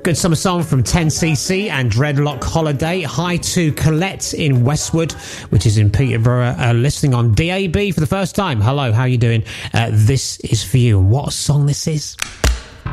Good summer song from 10cc and Dreadlock Holiday. Hi to Colette in Westwood, which is in Peterborough, listening on DAB for the first time. Hello, how are you doing? This is for you. And what a song this is.